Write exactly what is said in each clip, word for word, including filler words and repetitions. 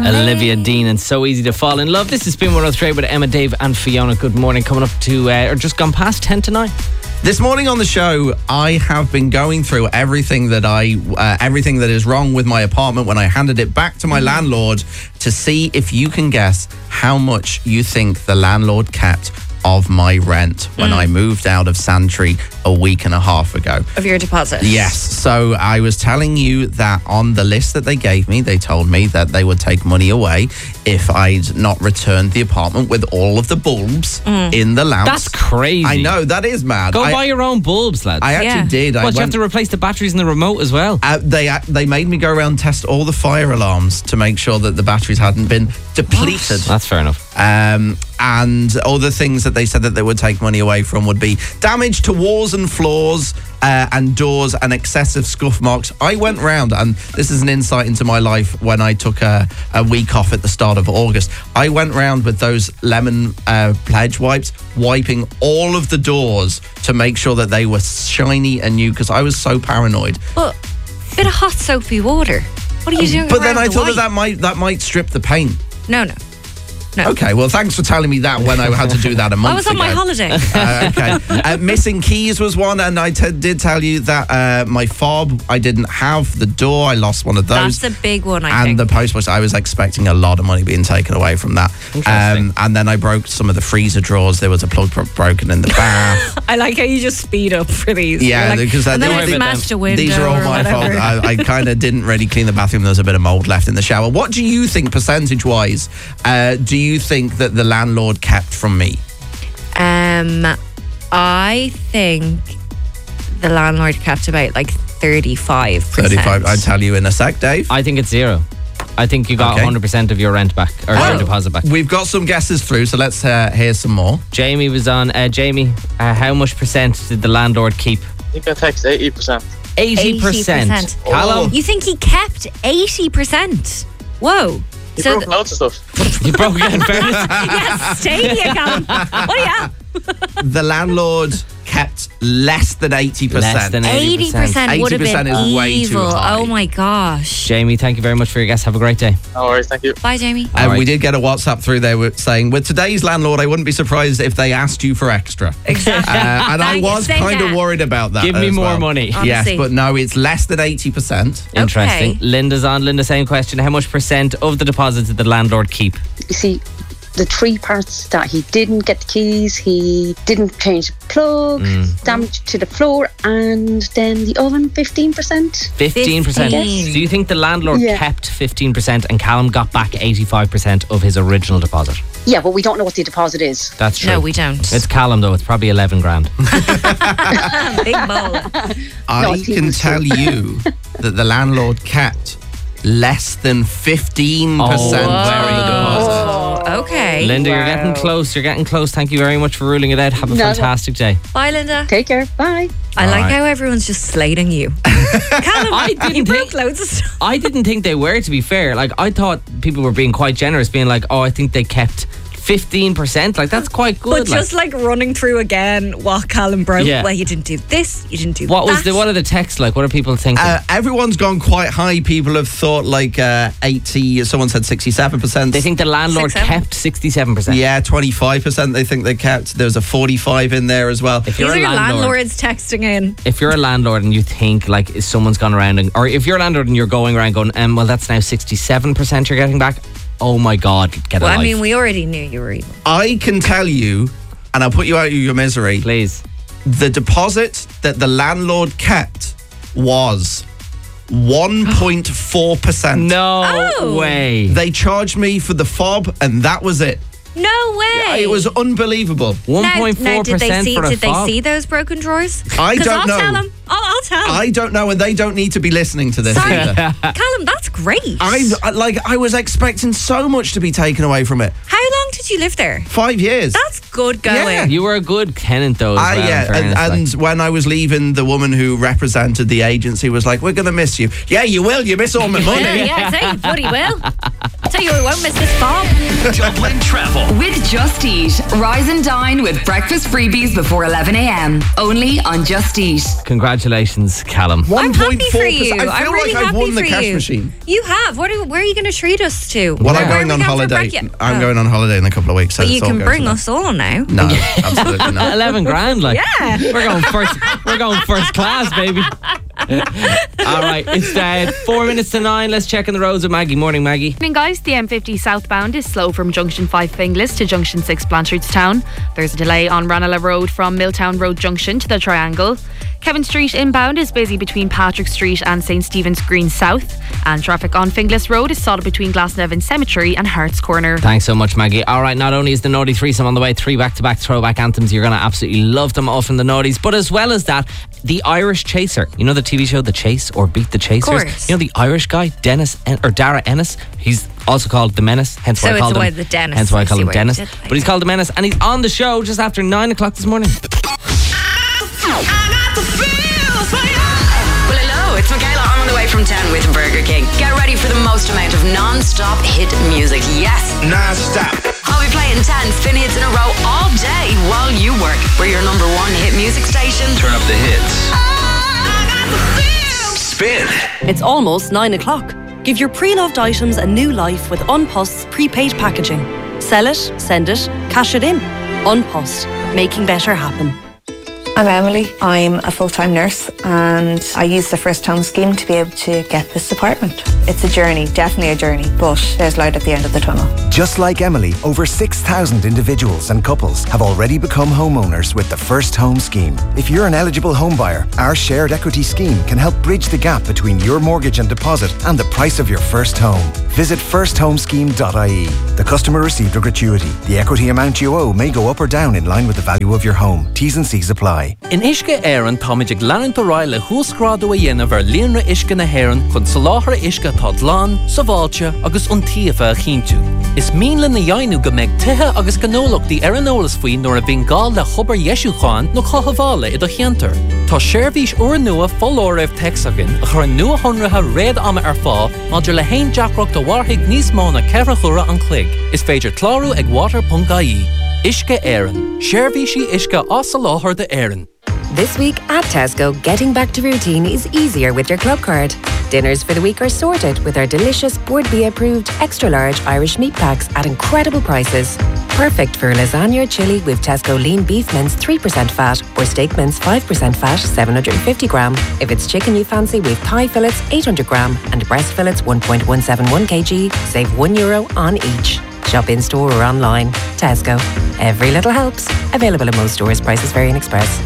Olivia Dean and So Easy to Fall in Love. This is Spin one oh three with Emma, Dave and Fiona. Good morning. Coming up to, uh, or just gone past ten to nine. This morning on the show, I have been going through everything that I, uh, everything that is wrong with my apartment when I handed it back to my landlord to see if you can guess how much you think the landlord kept of my rent when mm. I moved out of Santry a week and a half ago. Of your deposit? Yes. So I was telling you that on the list that they gave me, they told me that they would take money away if I'd not returned the apartment with all of the bulbs mm. in the lamps. That's crazy. I know, that is mad. Go I, buy your own bulbs, lads. I actually yeah. did. What, I you have to replace the batteries in the remote as well? Uh, they uh, they made me go around and test all the fire alarms to make sure that the batteries hadn't been depleted. That's fair enough. Um, and other things that they said that they would take money away from would be damage to walls and floors uh, and doors and excessive scuff marks. I went round, and this is an insight into my life when I took a, a week off at the start of August. I went round with those lemon uh, pledge wipes, wiping all of the doors to make sure that they were shiny and new, because I was so paranoid. But a bit of hot soapy water. What are you doing? But then I the thought white? that that might that might strip the paint. No, no. No. Okay, well, thanks for telling me that when I had to do that a month ago. I was on ago. my holiday. Uh, okay. Uh, missing keys was one, and I t- did tell you that uh, my fob, I didn't have the door. I lost one of those. That's a big one, I and think. And the post box, I was expecting a lot of money being taken away from that. Um, and then I broke some of the freezer drawers. There was a plug bro- broken in the bath. I like how you just speed up for these. Yeah, like, because and then they, I smashed a window. These are all my fault. I, I kind of didn't really clean the bathroom. There was a bit of mold left in the shower. What do you think, percentage-wise, uh, do you think that the landlord kept from me? Um, I think the landlord kept about like thirty-five percent. thirty-five. I'll tell you in a sec, Dave. I think it's zero. I think you got okay. one hundred percent of your rent back, or oh, your deposit back. We've got some guesses through, so let's uh, hear some more. Jamie was on. Uh, Jamie, uh, how much percent did the landlord keep? I think I text eighty percent. eighty percent. Oh. Callum? You think he kept eighty percent? Whoa. You so broke th- loads of stuff. You broke it in fairness. Yes, Stadia, Callum. Oh, yeah. The landlord kept less than eighty percent. Less than eighty percent. eighty percent would have been is way too evil. high. Oh, my gosh. Jamie, thank you very much for your guest. Have a great day. No worries, thank you. Bye, Jamie. And right. we did get a WhatsApp through there with saying, with today's landlord, I wouldn't be surprised if they asked you for extra. Exactly. Uh, and I was kind of worried about that. Give me as more well. money. Honestly. Yes, but no, it's less than eighty percent. Interesting. Okay. Linda's on. Linda, same question. How much percent of the deposit did the landlord keep? You see, the three parts that he didn't get the keys, he didn't change the plug, Mm. damage to the floor, and then the oven, fifteen percent. fifteen percent. fifteen. Do you think the landlord Yeah. kept fifteen percent and Callum got back eighty-five percent of his original deposit? Yeah, but we don't know what the deposit is. That's true. No, we don't. It's Callum, though. It's probably eleven grand. Big bowl. I No, I think can it's tell you that the landlord kept less than fifteen percent Oh, of the very deposit. Oh, okay. Linda, you're Wow. getting close. You're getting close. Thank you very much for ruling it out. Have a No, no. fantastic day. Bye, Linda. Take care. Bye. I All like right. how everyone's just slating you. Callum, I didn't you broke think- loads of stuff. I didn't think they were, to be fair. Like, I thought people were being quite generous, being like, oh, I think they kept fifteen percent. Like, that's quite good. But just like running through again what Callum broke. Yeah. Well, you didn't do this, you didn't do what that. was the what are the texts like? What are people thinking? Uh, everyone's gone quite high. People have thought like uh, eighty, someone said sixty-seven percent. they think the landlord Six, seven? kept sixty-seven percent. Yeah, twenty-five percent they think they kept. There's a forty-five in there as well. If These you're are a your landlord, landlords texting in. if you're a landlord and you think like is someone's gone around and, or if you're a landlord and you're going around going, um, well, that's now sixty-seven percent you're getting back. Oh my God, get a Well, life. I mean, we already knew you were evil. I can tell you, and I'll put you out of your misery, Please. the deposit that the landlord kept was one point four percent. No Oh. way. They charged me for the fob, and that was it. No way. It was unbelievable. one Now- point now, four did they percent see? for a Did they fob. see those broken drawers? I 'Cause don't I'll know. tell them. Oh, I'll tell them. I don't know, and they don't need to be listening to this Sorry, either. Callum, that's great. I I- like. I was expecting so much to be taken away from it. How long did you live there? Five years. That's good going. Yeah. You were a good tenant, though. As Ah, well, in yeah, and, fairness, like. and when I was leaving, the woman who represented the agency was like, "We're going to miss you." Yeah, you will. You miss all my money. Yeah, yeah, say you bloody will. I'll tell you won't miss this bob. Dublin Travel. With Just Eat. Rise and dine with breakfast freebies before eleven a.m. Only on Just Eat. Congratulations, Callum. I'm happy for you. I feel I'm really like I've happy won the for cash you. machine. You have. What are, where are you going to treat us to? Well, I'm Where going are on we going for holiday. break- I'm Oh. going on holiday in a couple of weeks. So But you it's all can going bring to us all now. No, absolutely not. Eleven grand, like. Yeah. We're going first. We're going first class, baby. All right, it's uh, four minutes to nine. Let's check in the roads with Maggie. Morning, Maggie. Morning, guys. The M fifty southbound is slow from Junction five Finglas to Junction six Blanchardstown. There's a delay on Ranelagh Road from Milltown Road Junction to the Triangle. Kevin Street inbound is busy between Patrick Street and Saint Stephen's Green South. And traffic on Finglas Road is solid between Glasnevin Cemetery and Hart's Corner. Thanks so much, Maggie. All right, not only is the Naughty Threesome on the way, three back-to-back throwback anthems. You're going to absolutely love them all from the Naughties. But as well as that, The Irish Chaser. You know the T V show The Chase or Beat the Chasers? Of course. You know the Irish guy, Dennis en- or Dara Ennis? He's also called The Menace, hence So why I it's called why him the Dennis. Hence why I I call see him what you Dennis. did there. But he's called The Menace, and he's on the show just after nine o'clock this morning. Well, hello, it's Michaela. I'm on the way from town with Burger King. Get ready for the most amount of non-stop hit music. Yes, Non-stop. I'll be playing ten spin hits in a row all day while you work. We're your number one hit music station. Turn up the hits. Spin. It's almost nine o'clock. Give your pre-loved items a new life with Unpost's prepaid packaging. Sell it, send it, cash it in. Unpost, making better happen. I'm Emily. I'm a full-time nurse and I use the First Home Scheme to be able to get this apartment. It's a journey, definitely a journey, but there's light at the end of the tunnel. Just like Emily, over six thousand individuals and couples have already become homeowners with the First Home Scheme. If you're an eligible home buyer, our shared equity scheme can help bridge the gap between your mortgage and deposit and the price of your first home. Visit first home scheme dot I E. The customer received a gratuity. The equity amount you owe may go up or down in line with the value of your home. T's and C's apply. In Ishke Éireann táiméid ag leanann do ráil le húsgrádu a dhéanamh ar líonra Ishke na hÉireann chun soláthar Ishke tá dlán, sa bháilte agus iontaofa a chinntiú. Is mín le na dhéanú go méid tithe agus gnólachtaí ar an eolas faoi nuair a bhíonn gá le chobar Yesúcháin nó chothabhála i do cheantar. Tá seirbhís uair nua fóláireamh texagan a chur nua honratha réad ama ar fá maidir le haon deacracht do warthaigh níos mó na ceithre chura an chloig. Is féidir clárú ag water dot I E. Ishke Éireann. Seirbhísí Ishke as soláthar de Éireann. This week at Tesco, getting back to routine is easier with your club card. Dinners for the week are sorted with our delicious Board B approved extra large Irish meat packs at incredible prices. Perfect for lasagna or chili with Tesco lean beef mince three percent fat or steak mince five percent fat seven hundred fifty gram. If it's chicken you fancy with thigh fillets eight hundred gram and breast fillets one point one seven one kilograms, save one euro on each. Shop in store or online. Tesco. Every little helps. Available in most stores. Prices vary in Express.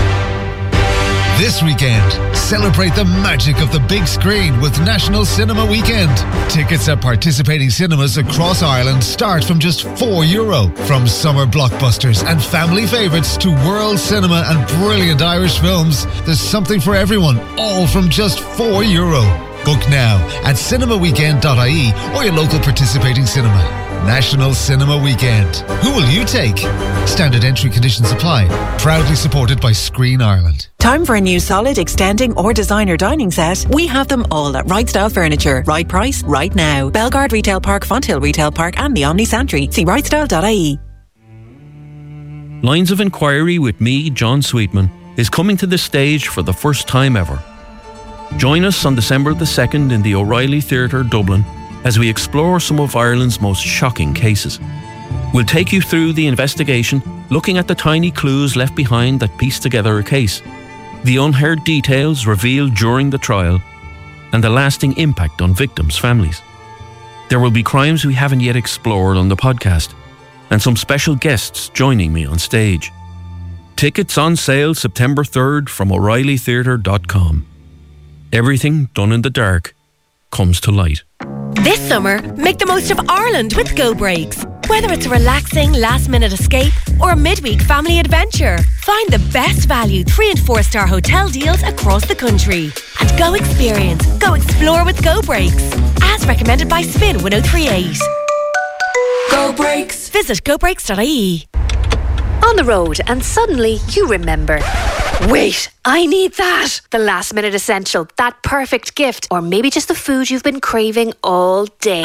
This weekend, celebrate the magic of the big screen with National Cinema Weekend. Tickets at participating cinemas across Ireland start from just four euro. From summer blockbusters and family favourites to world cinema and brilliant Irish films, there's something for everyone, all from just four euro. Book now at cinema weekend dot I E or your local participating cinema. National Cinema Weekend. Who will you take? Standard entry conditions apply. Proudly supported by Screen Ireland. Time for a new solid, extending or designer dining set? We have them all at Right Style Furniture. Right price, right now. Belgard Retail Park, Fonthill Retail Park and the Omni Santry. See right style dot I E. Lines of Inquiry with me, John Sweetman, is coming to the stage for the first time ever. Join us on December the second in the O'Reilly Theatre, Dublin, as we explore some of Ireland's most shocking cases. We'll take you through the investigation, looking at the tiny clues left behind that piece together a case, the unheard details revealed during the trial, and the lasting impact on victims' families. There will be crimes we haven't yet explored on the podcast, and some special guests joining me on stage. Tickets on sale September third from O'Reilly Theatre dot com. Everything done in the dark comes to light. This summer, make the most of Ireland with Go Breaks. Whether it's a relaxing last-minute escape or a midweek family adventure, find the best value three and four star hotel deals across the country. And go experience, go explore with Go Breaks. As recommended by Spin one oh three eight. Go Breaks. Visit go breaks dot I E. On the road and suddenly you remember. Wait, I need that. The last minute essential, that perfect gift, or maybe just the food you've been craving all day.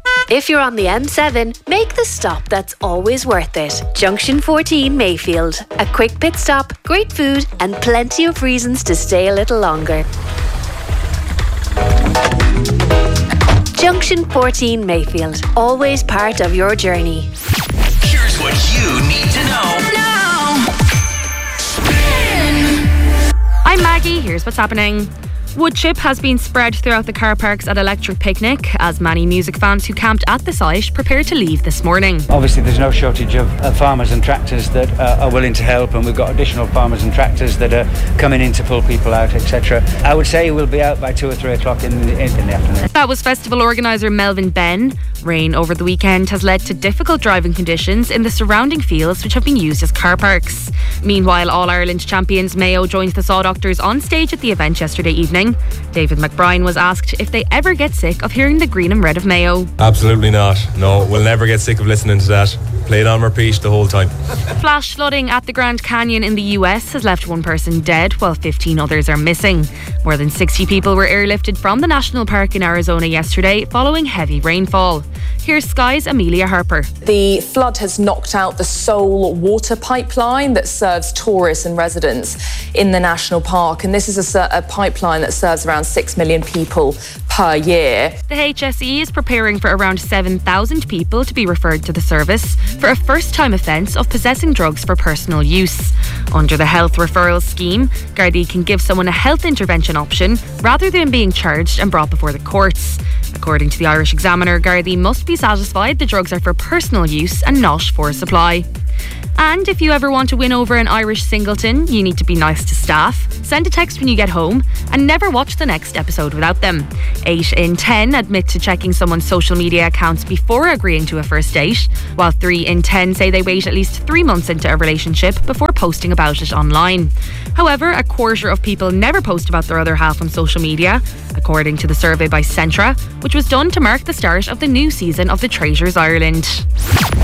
If you're on the M seven, make the stop that's always worth it. Junction fourteen Mayfield. A quick pit stop, great food, and plenty of reasons to stay a little longer. Junction fourteen Mayfield. Always part of your journey. Here's what you need to know now. Spin. I'm Maggie. Here's what's happening. Wood chip has been spread throughout the car parks at Electric Picnic as many music fans who camped at the site prepare to leave this morning. Obviously there's no shortage of, of farmers and tractors that uh, are willing to help, and we've got additional farmers and tractors that are coming in to pull people out, et cetera. I would say we'll be out by two or three o'clock in the, in, in the afternoon. That was festival organiser Melvin Ben. Rain over the weekend has led to difficult driving conditions in the surrounding fields which have been used as car parks. Meanwhile, All-Ireland champions Mayo joined the Saw Doctors on stage at the event yesterday evening. David McBride was asked if they ever get sick of hearing the green and red of Mayo. Absolutely not. No, we'll never get sick of listening to that. Play it on repeat the whole time. Flash flooding at the Grand Canyon in the U S has left one person dead while fifteen others are missing. More than sixty people were airlifted from the national park in Arizona yesterday following heavy rainfall. Here's Sky's Amelia Harper. The flood has knocked out the sole water pipeline that serves tourists and residents in the national park, and this is a, a pipeline that serves around six million people per year. The H S E is preparing for around seven thousand people to be referred to the service for a first-time offence of possessing drugs for personal use. Under the health referral scheme, Gardaí can give someone a health intervention option rather than being charged and brought before the courts. According to the Irish Examiner, Gardaí must be satisfied the drugs are for personal use and not for supply. And if you ever want to win over an Irish singleton, you need to be nice to staff, send a text when you get home, and never watch the next episode without them. eight in ten admit to checking someone's social media accounts before agreeing to a first date, while three in ten say they wait at least three months into a relationship before posting about it online. However, a quarter of people never post about their other half on social media, according to the survey by Centra, which was done to mark the start of the new season of The Traitors Ireland.